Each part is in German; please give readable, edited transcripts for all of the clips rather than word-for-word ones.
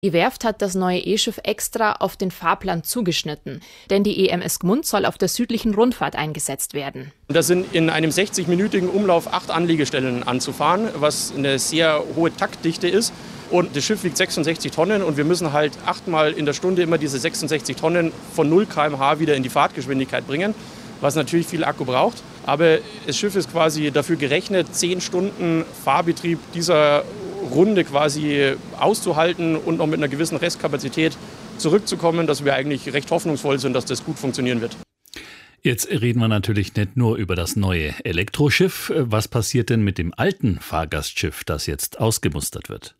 Die Werft hat das neue E-Schiff extra auf den Fahrplan zugeschnitten, denn die EMS Gmund soll auf der südlichen Rundfahrt eingesetzt werden. Das sind in einem 60-minütigen Umlauf 8 Anlegestellen anzufahren, was eine sehr hohe Taktdichte ist. Und das Schiff wiegt 66 Tonnen und wir müssen halt 8-mal in der Stunde immer diese 66 Tonnen von 0 km/h wieder in die Fahrtgeschwindigkeit bringen, was natürlich viel Akku braucht. Aber das Schiff ist quasi dafür gerechnet, 10 Stunden Fahrbetrieb dieser Runde quasi auszuhalten und noch mit einer gewissen Restkapazität zurückzukommen, dass wir eigentlich recht hoffnungsvoll sind, dass das gut funktionieren wird. Jetzt reden wir natürlich nicht nur über das neue Elektroschiff. Was passiert denn mit dem alten Fahrgastschiff, das jetzt ausgemustert wird?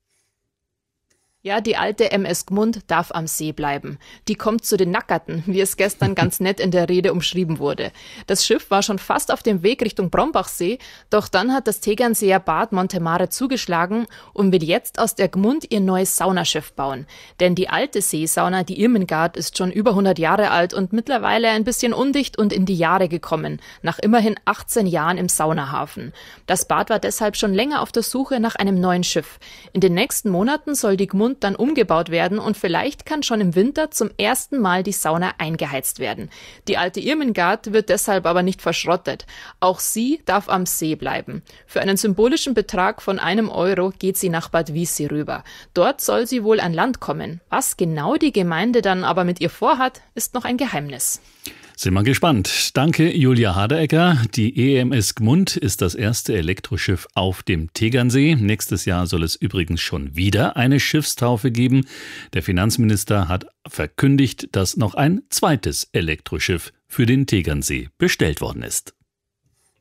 Ja, die alte MS Gmund darf am See bleiben. Die kommt zu den Nackerten, wie es gestern ganz nett in der Rede umschrieben wurde. Das Schiff war schon fast auf dem Weg Richtung Brombachsee, doch dann hat das Tegernseer Bad Montemare zugeschlagen und will jetzt aus der Gmund ihr neues Saunaschiff bauen. Denn die alte Seesauna, die Irmengard, ist schon über 100 Jahre alt und mittlerweile ein bisschen undicht und in die Jahre gekommen, nach immerhin 18 Jahren im Saunahafen. Das Bad war deshalb schon länger auf der Suche nach einem neuen Schiff. In den nächsten Monaten soll die Gmund dann umgebaut werden und vielleicht kann schon im Winter zum ersten Mal die Sauna eingeheizt werden. Die alte Irmengard wird deshalb aber nicht verschrottet. Auch sie darf am See bleiben. Für einen symbolischen Betrag von €1 geht sie nach Bad Wiessee rüber. Dort soll sie wohl an Land kommen. Was genau die Gemeinde dann aber mit ihr vorhat, ist noch ein Geheimnis. Sind wir gespannt. Danke, Julia Haderegger. Die EMS Gmund ist das erste Elektroschiff auf dem Tegernsee. Nächstes Jahr soll es übrigens schon wieder eine Schiffstaufe geben. Der Finanzminister hat verkündigt, dass noch ein zweites Elektroschiff für den Tegernsee bestellt worden ist.